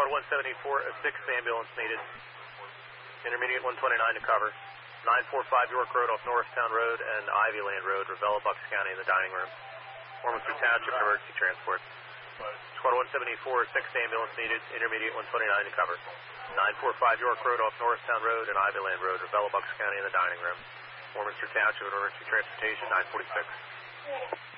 Squad 174, a 6th ambulance needed. Intermediate 129 to cover. 945 York Road off Norristown Road and Ivyland Road, Ravenna, Bucks County in the dining room. Warminster Township Emergency Transport. Squad 174, 6th ambulance needed. Intermediate 129 to cover. 945 York Road off Norristown Road and Ivyland Road, Ravenna, Bucks County in the dining room. Warminster Township Emergency Transportation, 946.